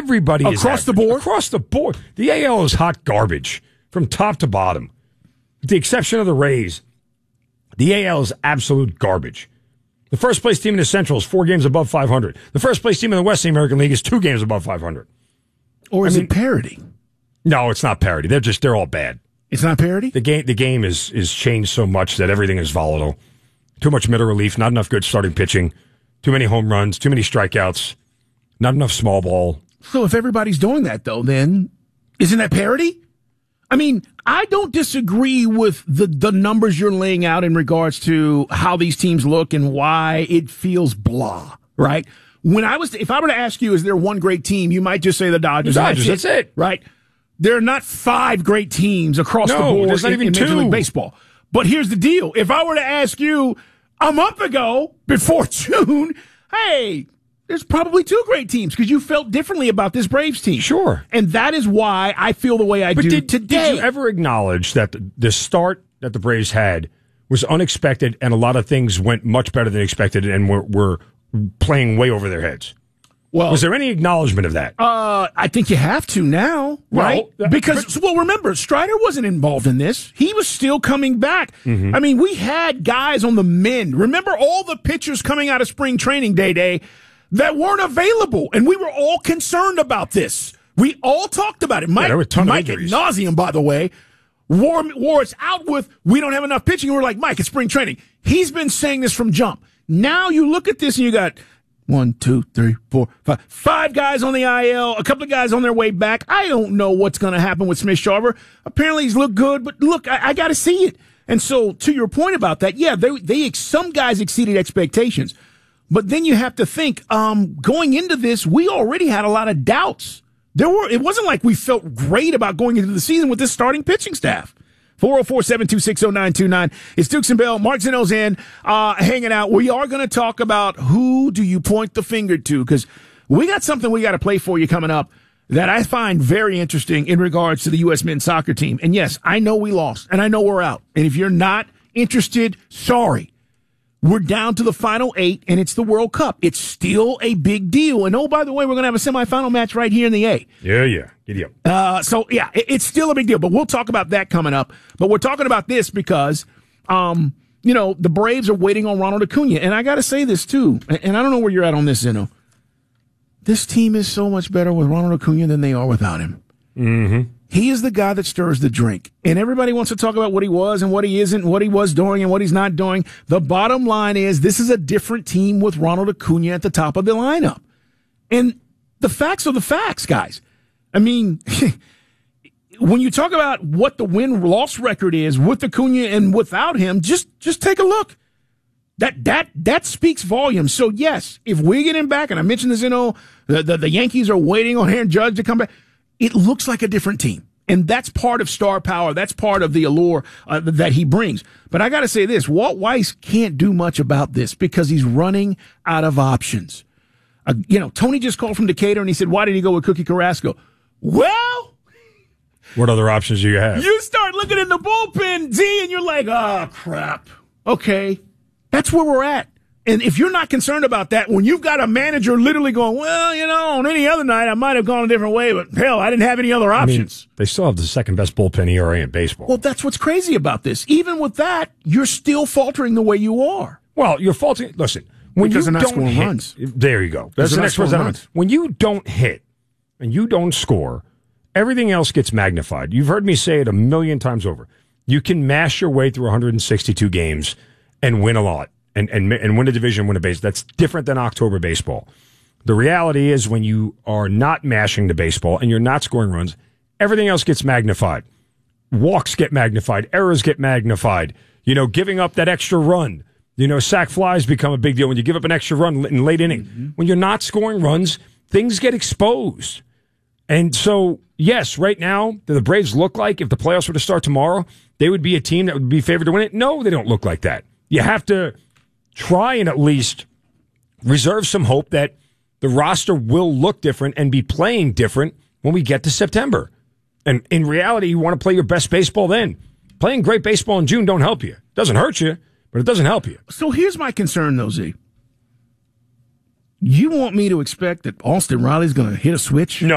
Everybody is across the board. Across the board, the AL is hot garbage from top to bottom, with the exception of the Rays. The AL is absolute garbage. The first place team in the Central is 4 games above 500. The first place team in the West in the American League is 2 games above 500. Or is it parity? No, it's not parity. They're all bad. It's not parity? The game is changed so much that everything is volatile. Too much middle relief, not enough good starting pitching, too many home runs, too many strikeouts, not enough small ball. So if everybody's doing that, though, then isn't that parity? I mean, I don't disagree with the numbers you're laying out in regards to how these teams look and why it feels blah, right? If I were to ask you, is there one great team, you might just say the Dodgers. That's it. Right? There are not 5 great teams across the board there's not even in 2. Major League Baseball. But here's the deal. If I were to ask you a month ago, before June, hey, there's probably 2 great teams because you felt differently about this Braves team. Sure. And that is why I feel the way I do today. Did you ever acknowledge that the start that the Braves had was unexpected and a lot of things went much better than expected and were playing way over their heads? Well, was there any acknowledgement of that? I think you have to now, right? Because remember, Strider wasn't involved in this. He was still coming back. Mm-hmm. I mean, we had guys on the mend. Remember all the pitchers coming out of spring training day that weren't available, and we were all concerned about this. We all talked about it. Mike ad nauseum, by the way, wore us out with, we don't have enough pitching. We're like, Mike, it's spring training. He's been saying this from jump. Now you look at this and you got 1, 2, 3, 4, 5. 5 guys on the IL, a couple of guys on their way back. I don't know what's going to happen with Smith-Shawver. Apparently he's looked good, but look, I got to see it. And so to your point about that, yeah, some guys exceeded expectations. But then you have to think, going into this, we already had a lot of doubts. It wasn't like we felt great about going into the season with this starting pitching staff. 404-726-0929. It's Dukes and Bell. Mark Zeno's in, hanging out. We are going to talk about who do you point the finger to, because we got something we got to play for you coming up that I find very interesting in regards to the U.S. men's soccer team. And yes, I know we lost, and I know we're out. And if you're not interested, sorry. We're down to the final 8, and it's the World Cup. It's still a big deal. And, oh, by the way, we're going to have a semifinal match right here in the A. Yeah. Giddy up. It's still a big deal. But we'll talk about that coming up. But we're talking about this because, the Braves are waiting on Ronald Acuna. And I got to say this, too. And I don't know where you're at on this, Zeno. This team is so much better with Ronald Acuna than they are without him. Mm-hmm. He is the guy that stirs the drink. And everybody wants to talk about what he was and what he isn't, what he was doing and what he's not doing. The bottom line is this is a different team with Ronald Acuna at the top of the lineup. And the facts are the facts, guys. I mean, when you talk about what the win-loss record is with Acuna and without him, just take a look. That speaks volumes. So, yes, if we get him back, and I mentioned this, the Yankees are waiting on Aaron Judge to come back. It looks like a different team. And that's part of star power. That's part of the allure that he brings. But I got to say this. Walt Weiss can't do much about this because he's running out of options. Tony just called from Decatur and he said, why did he go with Cookie Carrasco? Well, what other options do you have? You start looking in the bullpen, Z, and you're like, oh, crap. Okay. That's where we're at. And if you're not concerned about that, when you've got a manager literally going, well, on any other night, I might have gone a different way, but hell, I didn't have any other options. They still have the second best bullpen ERA in baseball. Well, that's what's crazy about this. Even with that, you're still faltering the way you are. Well, you're faltering. Listen, because they're not scoring runs. There you go. That's the next one. When you don't hit and you don't score, everything else gets magnified. You've heard me say it a million times over. You can mash your way through 162 games and win a lot. And win a division, win a base. That's different than October baseball. The reality is when you are not mashing the baseball and you're not scoring runs, everything else gets magnified. Walks get magnified. Errors get magnified. Giving up that extra run. Sack flies become a big deal when you give up an extra run in late inning. Mm-hmm. When you're not scoring runs, things get exposed. And so, yes, right now, do the Braves look like if the playoffs were to start tomorrow, they would be a team that would be favored to win it? No, they don't look like that. You have to try and at least reserve some hope that the roster will look different and be playing different when we get to September. And in reality, you want to play your best baseball then. Playing great baseball in June don't help you. It doesn't hurt you, but it doesn't help you. So here's my concern, though, Z. You want me to expect that Austin Riley's going to hit a switch? No.